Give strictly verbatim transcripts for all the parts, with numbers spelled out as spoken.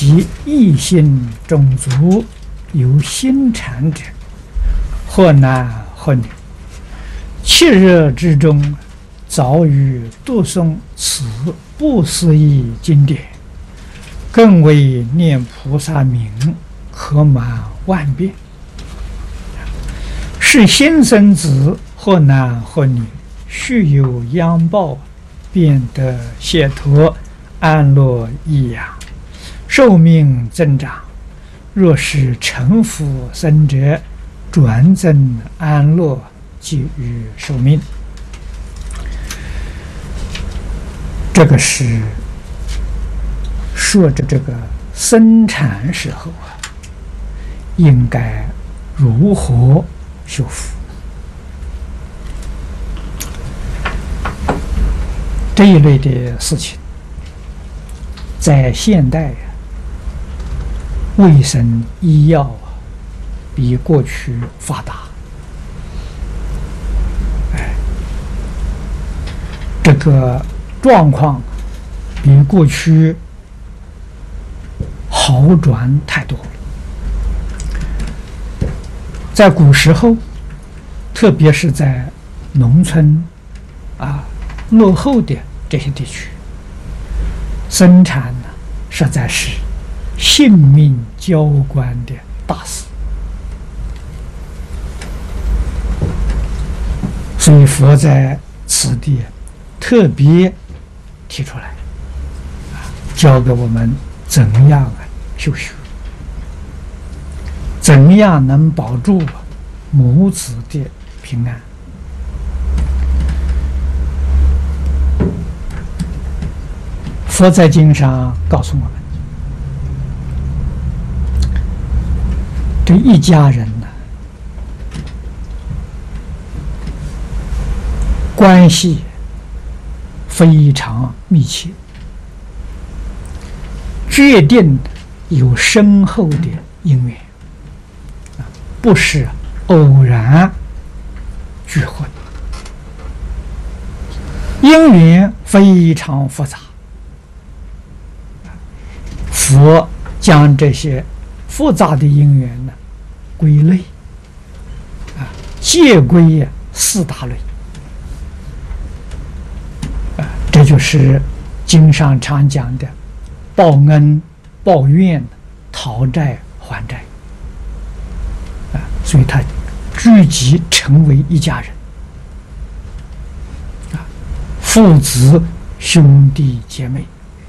其异性种族有心产者，或男或女，七日之中，早于读诵此不思议经典，更为念菩萨名，可满万遍。是新生子，或男或女，须有殃报，便得解脱，安乐益养，寿命增长。若是成佛生者，转增安乐，给予寿命。这个是说着这个生产时候啊，应该如何修复。这一类的事情，在现代啊，卫生医药啊，比过去发达。哎，这个状况比过去好转太多了。在古时候，特别是在农村啊落后的这些地区，生产呢实在是性命交关的大事。所以佛在此地特别提出来，教给我们怎样啊修学，怎样能保住母子的平安。佛在经上告诉我们，这一家人呢，关系非常密切，决定有深厚的因缘，不是偶然聚会，因缘非常复杂。佛将这些复杂的因缘呢归类，啊，皆归四大类。啊，这就是经上常讲的报恩、报怨、讨债、还债。啊，所以他聚集成为一家人。啊，父子、兄弟姐妹。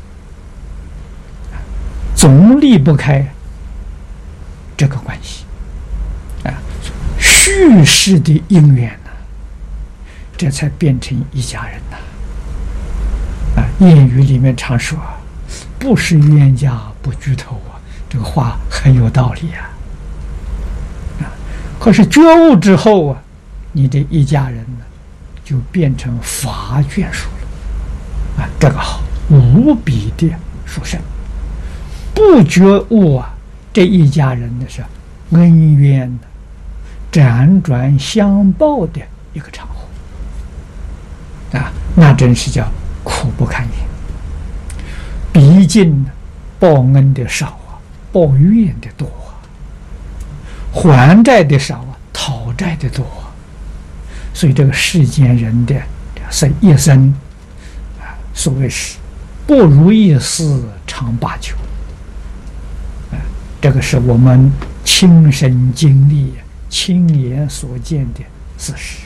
总离不开这个关系啊，续世的因缘呢、啊，这才变成一家人呐、啊。啊，谚语里面常说“不是冤家不聚头”啊，这个话很有道理啊。啊，可是觉悟之后啊，你的一家人呢，就变成法眷属了啊，这个好，无比的殊胜。不觉悟啊，这一家人的是恩怨的辗转相报的一个场合啊，那真是叫苦不堪言。毕竟报恩的少啊，报怨的多啊，还债的少啊，讨债的多啊，所以这个世间人的这一生啊，所谓是不如意事常八九。这个是我们亲身经历、亲眼所见的事实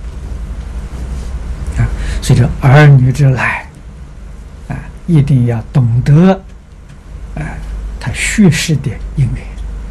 啊，所以说儿女之来啊，一定要懂得啊，他续世的因缘，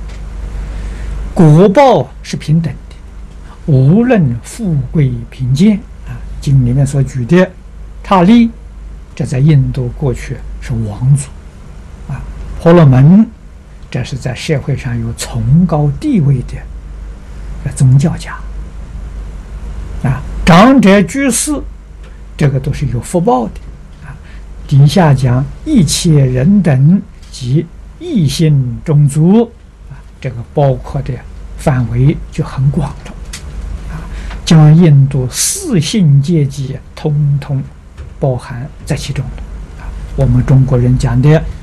果报是平等的，无论富贵贫贱啊。经里面所举的刹利，这在印度过去是王族啊，婆罗门。这是在社会上有崇高地位的宗教家啊，长者居士，这个都是有福报的啊。底下讲一切人等及异性种族啊，这个包括的范围就很广了啊，将印度四姓阶级通通包含在其中了啊。我们中国人讲的